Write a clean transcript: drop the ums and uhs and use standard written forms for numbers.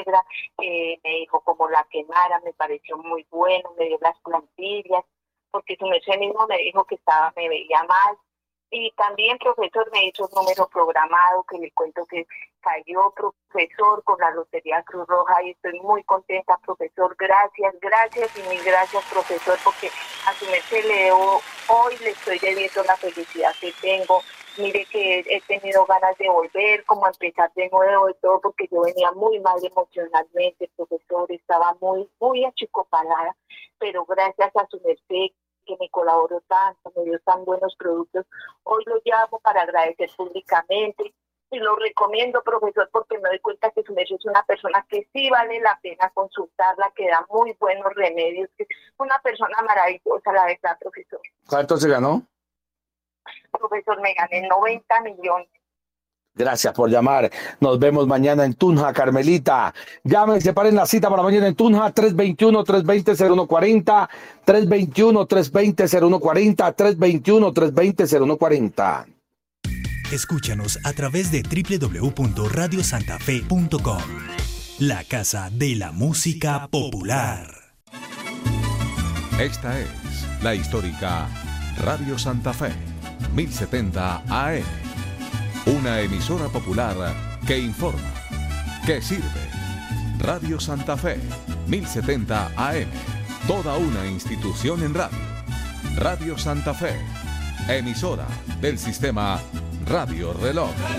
me dijo como la quemara, me pareció muy bueno, me dio las plantillas, porque su merced mismo me dijo que me veía mal. Y también, profesor, me hizo un número programado, que le cuento que cayó, profesor, con la Lotería Cruz Roja, y estoy muy contenta, profesor. Gracias, gracias y mil gracias, profesor, porque a su merced le debo, hoy le estoy debiendo la felicidad que tengo. Mire que he tenido ganas de volver, como a empezar de nuevo y todo, porque yo venía muy mal emocionalmente, profesor, estaba muy, muy achicopalada, pero gracias a su merced, que me colaboró tanto, me dio tan buenos productos, hoy lo llamo para agradecer públicamente y lo recomiendo, profesor, porque me doy cuenta que su merced es una persona que sí vale la pena consultarla, que da muy buenos remedios, que es una persona maravillosa, la verdad, profesor. ¿Cuánto se ganó? Profesor, me gané 90 millones. Gracias por llamar. Nos vemos mañana en Tunja, Carmelita. Llamen, separen la cita para mañana en Tunja, 321-320-0140, 321-320-0140, 321-320-0140. Escúchanos a través de www.radiosantafe.com, la casa de la música popular. Esta es la histórica Radio Santa Fe, 1070 AM. Una emisora popular que informa, que sirve. Radio Santa Fe, 1070 AM. Toda una institución en radio. Radio Santa Fe, emisora del sistema Radio Reloj.